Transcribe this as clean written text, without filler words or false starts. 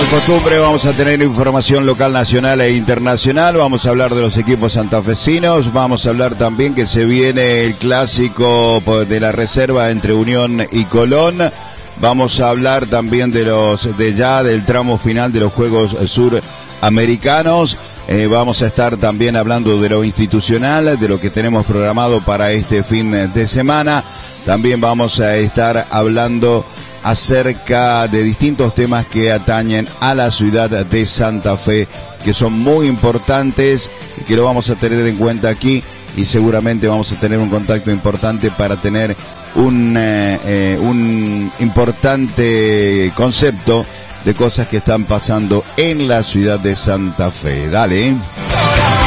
Costumbre, vamos a tener información local, nacional e internacional. Vamos a hablar de los equipos santafesinos. Vamos a hablar también que se viene el clásico de la reserva entre Unión y Colón. Vamos a hablar también del tramo final de los Juegos Suramericanos. Vamos a estar también hablando de lo institucional, de lo que tenemos programado para este fin de semana. También vamos a estar hablando acerca de distintos temas que atañen a la ciudad de Santa Fe, que son muy importantes y que lo vamos a tener en cuenta aquí, y seguramente vamos a tener un contacto importante para tener un importante concepto de cosas que están pasando en la ciudad de Santa Fe. Dale.